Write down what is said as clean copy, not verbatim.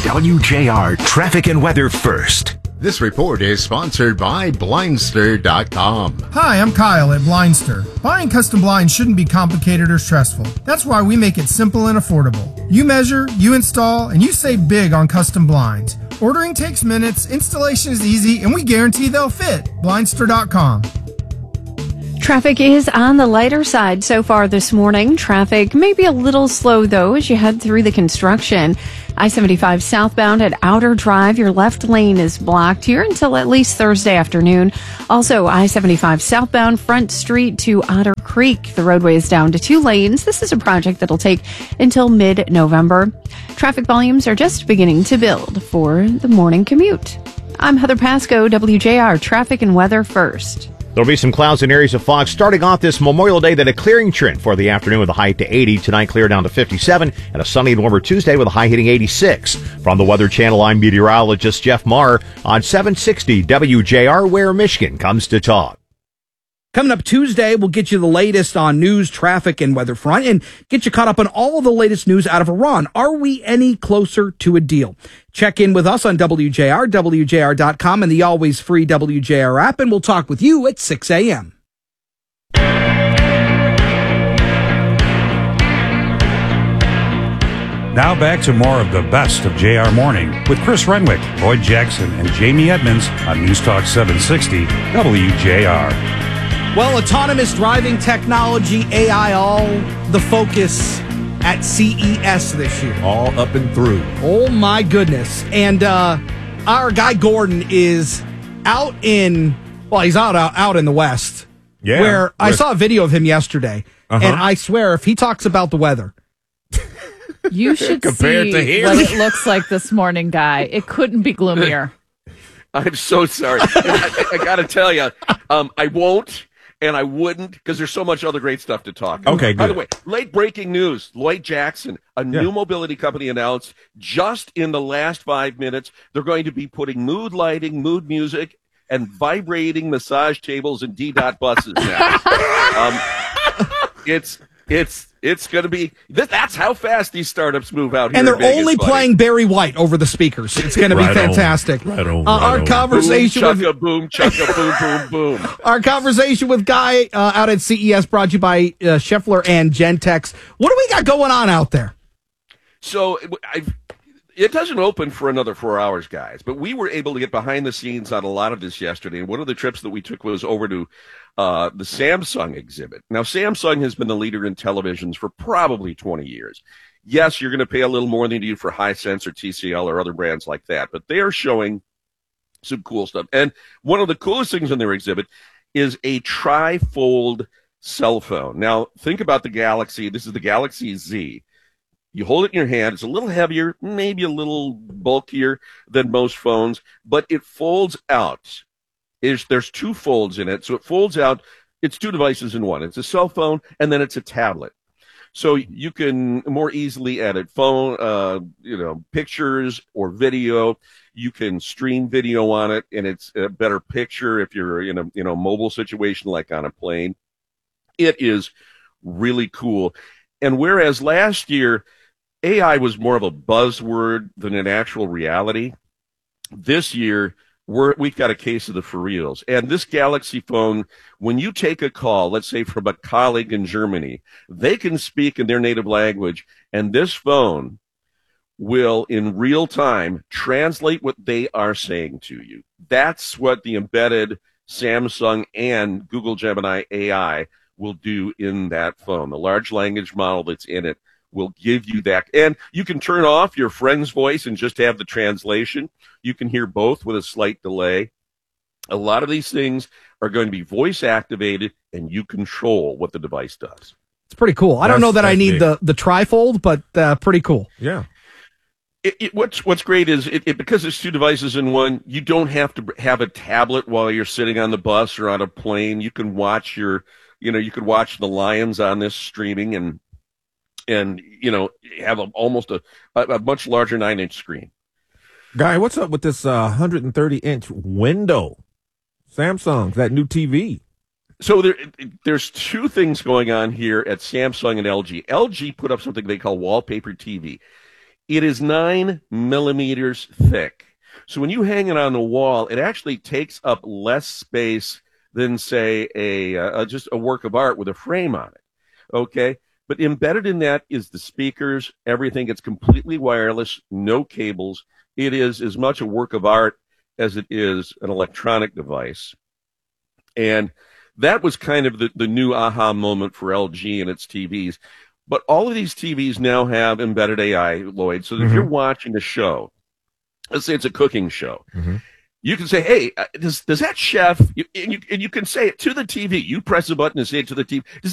WJR Traffic and Weather First. This report is sponsored by Blindster.com. Hi, I'm Kyle at Blindster. Buying custom blinds shouldn't be complicated or stressful. That's why we make it simple and affordable. You measure, you install, and you save big on custom blinds. Ordering takes minutes, installation is easy, and we guarantee they'll fit. Blindster.com. Traffic is on the lighter side so far this morning. Traffic may be a little slow, though, as you head through the construction. I-75 southbound at Outer Drive, your left lane is blocked here until at least Thursday afternoon. Also, I-75 southbound Front Street to Otter Creek. The roadway is down to 2 lanes. This is a project that'll take until mid-November. Traffic volumes are just beginning to build for the morning commute. I'm Heather Pasco, WJR Traffic and Weather First. There'll be some clouds and areas of fog starting off this Memorial Day, then a clearing trend for the afternoon with a high to 80. Tonight, clear down to 57, and a sunny and warmer Tuesday with a high hitting 86. From the Weather Channel, I'm meteorologist Jeff Marr on 760 WJR, where Michigan comes to talk. Coming up Tuesday, we'll get you the latest on news, traffic, and weather front, and get you caught up on all of the latest news out of Iran. Are we any closer to a deal? Check in with us on WJR, WJR.com, and the always free WJR app, and we'll talk with you at 6 a.m. Now back to more of the best of JR Morning with Chris Renwick, Lloyd Jackson, and Jamie Edmonds on News Talk 760 WJR. Well, autonomous driving technology, AI, all the focus at CES this year. All up and through. Oh, my goodness. And our guy Gordon is out in, well, he's out in the West. Yeah. Where I saw a video of him yesterday, and I swear, if he talks about the weather. You should Compared see to here. what it looks like this morning, Guy. It couldn't be gloomier. I'm so sorry. I got to tell you, I won't. And I wouldn't, because there's so much other great stuff to talk about. Okay, good. By the way, late breaking news. Lloyd Jackson, a new mobility company, announced just in the last 5 minutes, they're going to be putting mood lighting, mood music, and vibrating massage tables in D-Dot buses now. It's going to be, that's how fast these startups move out here. And they're only playing Barry White over the speakers. It's going to be fantastic. Our conversation boom, chugga, boom, chugga, boom, boom, boom. Our conversation with Guy out at CES brought to you by Scheffler and Gentex. What do we got going on out there? So it doesn't open for another 4 hours, guys, but we were able to get behind the scenes on a lot of this yesterday. And one of the trips that we took was over to the Samsung exhibit. Now, Samsung has been the leader in televisions for probably 20 years. Yes, you're going to pay a little more than you do for Hisense or TCL or other brands like that, but they are showing some cool stuff. And one of the coolest things in their exhibit is a tri-fold cell phone. Now, think about the Galaxy. This is the Galaxy Z. You hold it in your hand. It's a little heavier, maybe a little bulkier than most phones, but it folds out. There's 2 folds in it, so it folds out. It's 2 devices in one. It's a cell phone, and then it's a tablet. So you can more easily edit pictures or video. You can stream video on it, and it's a better picture if you're in a mobile situation like on a plane. It is really cool. And whereas last year AI was more of a buzzword than an actual reality, this year we've got a case of the for reals. And this Galaxy phone, when you take a call, let's say from a colleague in Germany, they can speak in their native language, and this phone will, in real time, translate what they are saying to you. That's what the embedded Samsung and Google Gemini AI will do in that phone. The large language model that's in it will give you that. And you can turn off your friend's voice and just have the translation. You can hear both with a slight delay. A lot of these things are going to be voice activated, and you control what the device does. It's pretty cool. I don't know that I need the trifold, but pretty cool. Yeah. What's great is because it's 2 devices in one, you don't have to have a tablet while you're sitting on the bus or on a plane. You can watch you could watch the Lions on this streaming and have almost a much larger 9-inch screen. Guy, what's up with this 130-inch window? Samsung, that new TV. So there's 2 things going on here at Samsung and LG. LG put up something they call wallpaper TV. It is 9 millimeters thick. So when you hang it on the wall, it actually takes up less space than, say, just a work of art with a frame on it. Okay? But embedded in that is the speakers, everything. It's completely wireless, no cables. It is as much a work of art as it is an electronic device. And that was kind of the new aha moment for LG and its TVs. But all of these TVs now have embedded AI, Lloyd. So if you're watching a show, let's say it's a cooking show, you can say, hey, does that chef, and you can say it to the TV. You press a button and say it to the TV. Does